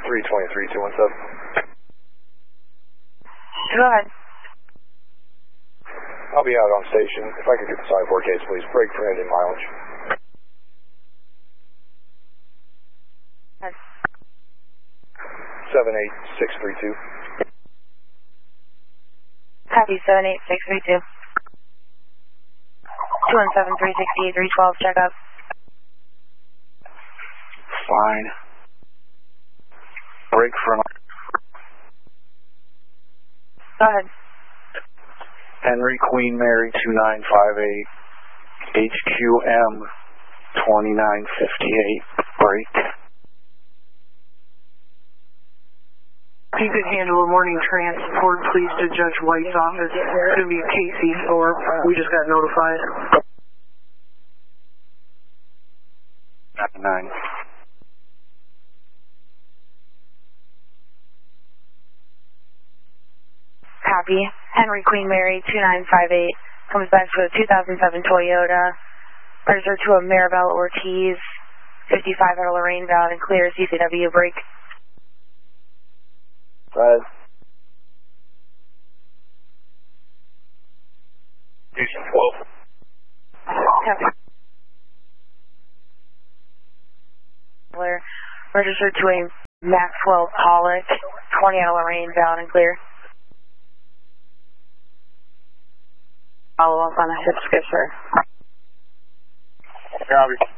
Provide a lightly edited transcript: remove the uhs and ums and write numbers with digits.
323-217. Go ahead. I'll be out on station. If I could get the side 4 case, please. Break for engine mileage. 78632. Copy, 78632. 217-368-312, check up. Fine. Break for Go ahead. Henry Queen Mary 2958, HQM 2958, break. If you could handle a morning transport, please, to Judge White's office. It's going to be a Casey, or we just got notified. 9. Copy. Henry Queen Mary 2958 comes back to a 2007 Toyota. Registered to a Maribel Ortiz 55 out of Lorraine, valid and clear. CCW break. Go ahead. Station 12. Copy. Registered to a Maxwell Pollock 20 out of Lorraine, valid and clear. Follow up on a hip skip, sir. Copy.